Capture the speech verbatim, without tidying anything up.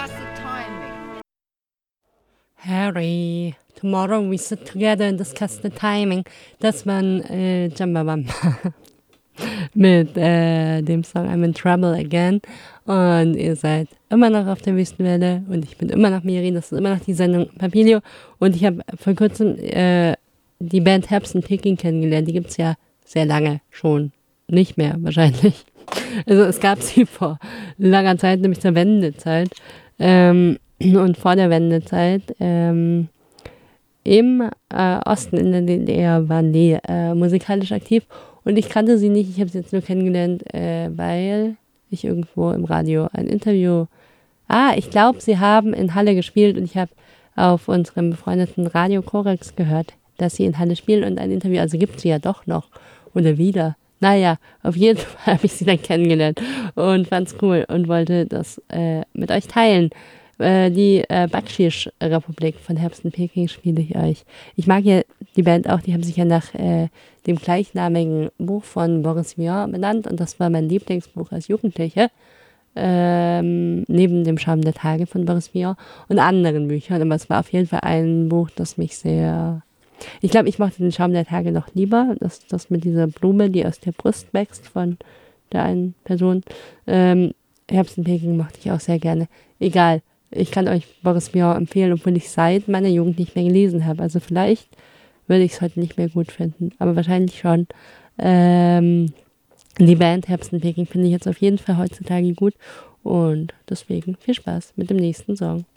Harry, tomorrow we sit together and discuss the timing. Das waren äh, Jambabamba mit äh, dem Song I'm in Trouble Again. Und ihr seid immer noch auf der Wüstenwelle und ich bin immer noch Miri, das ist immer noch die Sendung Papilio. Und ich habe vor kurzem äh, die Band Herbst in Peking kennengelernt. Die gibt es ja sehr lange schon nicht mehr wahrscheinlich. Also es gab sie vor langer Zeit, nämlich zur Wendezeit. Ähm, und vor der Wendezeit ähm, im äh, Osten in der D D R waren die äh, musikalisch aktiv und ich kannte sie nicht, ich habe sie jetzt nur kennengelernt, äh, weil ich irgendwo im Radio ein Interview, ah, ich glaube, sie haben in Halle gespielt und ich habe auf unserem befreundeten Radio Korax gehört, dass sie in Halle spielen und ein Interview, also gibt sie ja doch noch oder wieder. Naja, auf jeden Fall habe ich sie dann kennengelernt und fand's cool und wollte das äh, mit euch teilen. Äh, die äh, Bakschisch-Republik von Herbst in Peking spiele ich euch. Ich mag ja die Band auch, die haben sich ja nach äh, dem gleichnamigen Buch von Boris Vian benannt und das war mein Lieblingsbuch als Jugendliche. Ähm, neben dem Schaum der Tage von Boris Vian und anderen Büchern, aber es war auf jeden Fall ein Buch, das mich sehr... Ich glaube, ich mochte den Schaum der Tage noch lieber, das, das mit dieser Blume, die aus der Brust wächst von der einen Person. Ähm, Herbst in Peking mochte ich auch sehr gerne. Egal, ich kann euch Boris Vian empfehlen, obwohl ich seit meiner Jugend nicht mehr gelesen habe. Also vielleicht würde ich es heute nicht mehr gut finden, aber wahrscheinlich schon. Ähm, die Band Herbst in Peking finde ich jetzt auf jeden Fall heutzutage gut und deswegen viel Spaß mit dem nächsten Song.